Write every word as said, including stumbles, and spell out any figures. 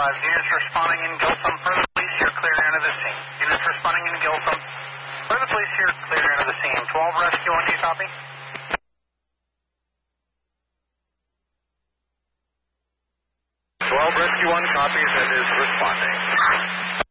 five. Units responding in Giltham. Further police here, clear into the scene. Units responding in Giltham. Further police here, clear into the scene. twelve Rescue one, do you copy? twelve Rescue one copies and is responding.